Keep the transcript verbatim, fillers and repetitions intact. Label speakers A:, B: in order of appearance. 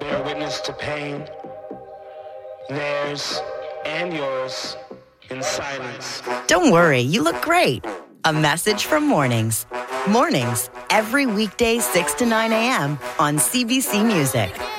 A: bear witness to pain, theirs and yours, in silence.
B: Don't worry, you look great. A message from Mornings. Mornings, every weekday six to nine a.m. on C B C Music.